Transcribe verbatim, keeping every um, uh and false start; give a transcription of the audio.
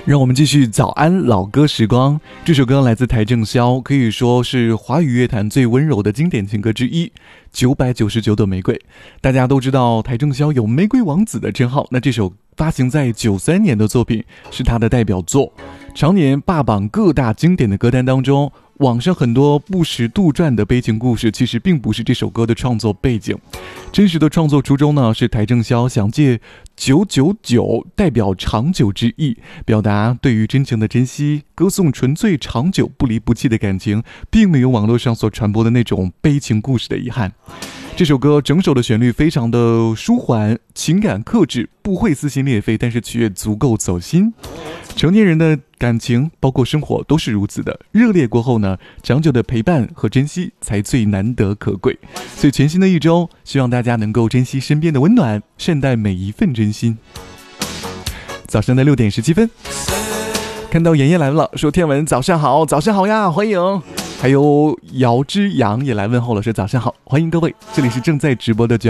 让我们继续早安老歌时光。这首歌来自邰正宵，可以说是华语乐坛最温柔的经典情歌之一，九百九十九朵玫瑰。大家都知道邰正宵有玫瑰王子的称号，那这首发行在九三年的作品是他的代表作，常年霸榜各大经典的歌单当中。网上很多不实杜撰的悲情故事其实并不是这首歌的创作背景，真实的创作初衷呢是邰正宵想借九九九代表长久之意，表达对于真情的珍惜，歌颂纯粹长久不离不弃的感情，并没有网络上所传播的那种悲情故事的遗憾。这首歌整首的旋律非常的舒缓，情感克制，不会撕心裂肺，但是却足够走心。成年人的感情包括生活都是如此的，热烈过后呢，长久的陪伴和珍惜才最难得可贵。所以全新的一周，希望大家能够珍惜身边的温暖，善待每一份真心。早上的六点十七分，看到妍妍来了，说天文早上好，早上好呀，欢迎。还有姚之阳也来问候了，说早上好，欢迎各位，这里是正在直播的